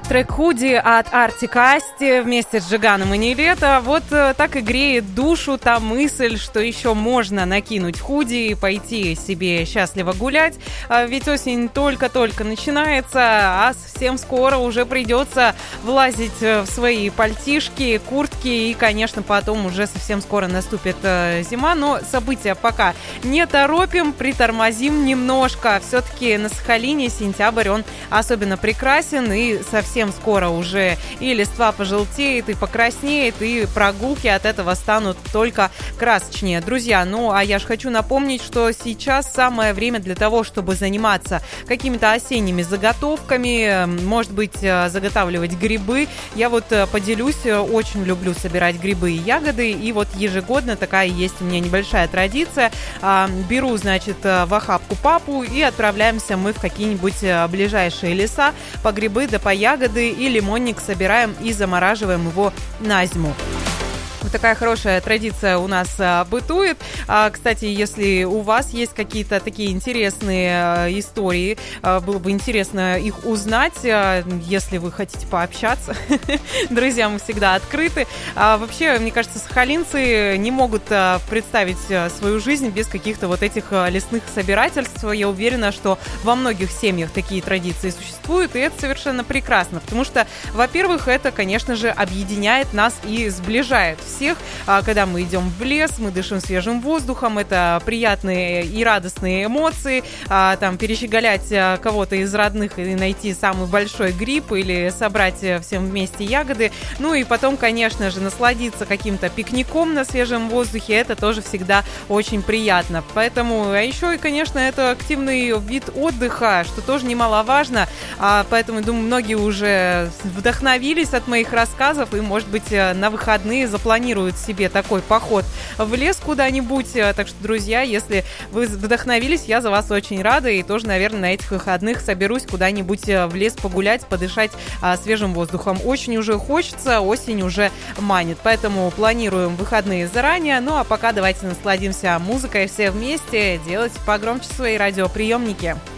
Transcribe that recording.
трек «Худи» от Arctic Asti вместе с Джиганом и Нилетто. Вот так и греет душу та мысль, что еще можно накинуть худи и пойти себе счастливо гулять. Ведь осень только-только начинается, а совсем скоро уже придется влазить в свои пальтишки, куртки и, конечно, потом уже совсем скоро наступит зима. Но события пока не торопим, притормозим немножко. Все-таки на Сахалине сентябрь, он особенно прекрасен, и совсем скоро уже и листва пожелтеет, и покраснеет, и прогулки от этого станут только красочнее. Друзья, ну а я же хочу напомнить, что сейчас самое время для того, чтобы заниматься какими-то осенними заготовками, может быть, заготавливать грибы. Я вот поделюсь, очень люблю собирать грибы и ягоды, и вот ежегодно такая есть у меня небольшая традиция. Беру, значит, в охапку папу и отправляемся мы в какие-нибудь ближайшие леса по грибы да по ягоды, и лимонник собираем и замораживаем его на зиму. Вот такая хорошая традиция у нас бытует. Кстати, если у вас есть какие-то такие интересные истории, было бы интересно их узнать, если вы хотите пообщаться. Друзья, мы всегда открыты. Вообще, мне кажется, сахалинцы не могут представить свою жизнь без каких-то вот этих лесных собирательств. Я уверена, что во многих семьях такие традиции существуют, и это совершенно прекрасно, потому что, во-первых, это, конечно же, объединяет нас и сближает всех. Когда мы идем в лес, мы дышим свежим воздухом, это приятные и радостные эмоции, там перещеголять кого-то из родных и найти самый большой гриб или собрать всем вместе ягоды, ну и потом, конечно же, насладиться каким-то пикником на свежем воздухе, это тоже всегда очень приятно. Поэтому, а еще и, конечно, это активный вид отдыха, что тоже немаловажно, поэтому, думаю, многие уже вдохновились от моих рассказов и, может быть, на выходные запланируют себе такой поход в лес куда-нибудь. Так что, друзья, если вы вдохновились, я за вас очень рада. И тоже, наверное, на этих выходных соберусь куда-нибудь в лес погулять, подышать свежим воздухом. Очень уже хочется, осень уже манит. Поэтому планируем выходные заранее. Ну а пока давайте насладимся музыкой все вместе. Делайте погромче свои радиоприемники.